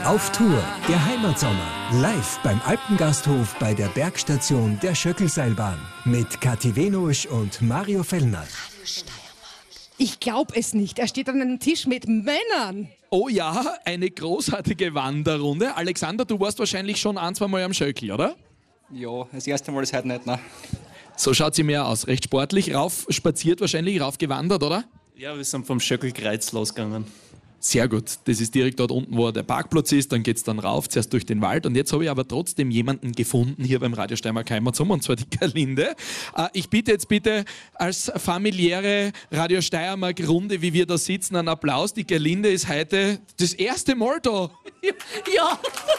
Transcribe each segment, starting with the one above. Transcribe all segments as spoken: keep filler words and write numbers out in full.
Auf Tour, der Heimatsommer. Live beim Alpengasthof bei der Bergstation der Schöckelseilbahn. Mit Kathi Venusch und Mario Fellner. Ich glaube es nicht. Er steht an einem Tisch mit Männern. Oh ja, eine großartige Wanderrunde. Alexander, du warst wahrscheinlich schon ein, zwei Mal am Schöckl, oder? Ja, das erste Mal ist heute nicht, ne? So schaut sie mehr aus. Recht sportlich. Rauf spaziert wahrscheinlich, rauf gewandert, oder? Ja, wir sind vom Schöckelkreuz losgegangen. Sehr gut. Das ist direkt dort unten, wo der Parkplatz ist. Dann geht es dann rauf, zuerst durch den Wald. Und jetzt habe ich aber trotzdem jemanden gefunden hier beim Radio Steiermark Heimatsommer, und zwar die Gerlinde. Äh, ich bitte jetzt bitte als familiäre Radio Steiermark-Runde, wie wir da sitzen, einen Applaus. Die Gerlinde ist heute das erste Mal da. Ja,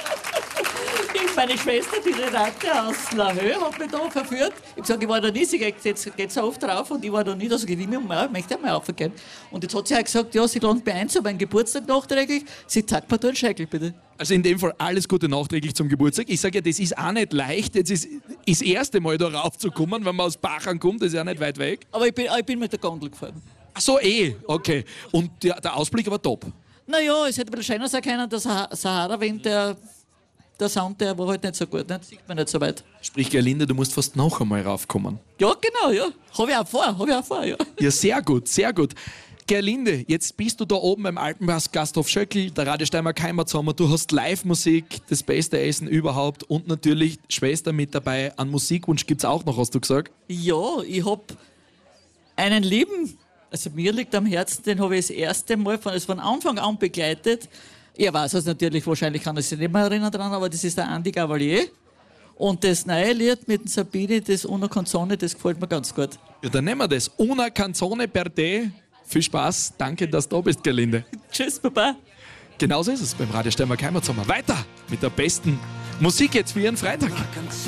ich, meine Schwester, die Renate aus Lahö, hat mich da verführt. Ich habe gesagt, ich war da nie, sie geht, jetzt geht so oft drauf und ich war da nie, also ich möchte auch mal raufgehen. Und jetzt hat sie halt gesagt, ja, sie lernt mich ein zu meinem Geburtstag nachträglich, sie zeigt mir da einen Schäkel, bitte. Also in dem Fall alles Gute nachträglich zum Geburtstag. Ich sage ja, das ist auch nicht leicht, jetzt ist das erste Mal da raufzukommen, wenn man aus Bachern kommt, das ist ja nicht weit weg. Aber ich bin, ich bin mit der Gondel gefahren. Ach so, eh, okay. Und der, der Ausblick war top. Naja, es hätte ein bisschen schöner sein können, der Sahara-Wind, der, der Sound, der war halt nicht so gut, nicht? Sieht man nicht so weit. Sprich, Gerlinde, du musst fast noch einmal raufkommen. Ja, genau, ja. Habe ich auch vor, habe ich auch vor, ja. Ja, sehr gut, sehr gut. Gerlinde, jetzt bist du da oben beim Alpengasthof Schöckl, der Radio Steiermark Heimatsommer. Du hast Live-Musik, das beste Essen überhaupt und natürlich Schwester mit dabei. An Musikwunsch gibt es auch noch, hast du gesagt? Ja, ich habe einen lieben, also mir liegt am Herzen, den habe ich das erste Mal von, also von Anfang an begleitet. Er weiß es natürlich, wahrscheinlich kann er sich nicht mehr erinnern dran, aber das ist der Andi Gavalier. Und das neue Lied mit dem Sabine, das Una Canzone, das gefällt mir ganz gut. Ja, dann nehmen wir das. Una Canzone per te. Viel Spaß, danke, dass du da bist, Gerlinde. Tschüss, Papa. Genauso ist es beim Radio Steiermark Heimatsommer. Weiter mit der besten Musik jetzt für Ihren Freitag.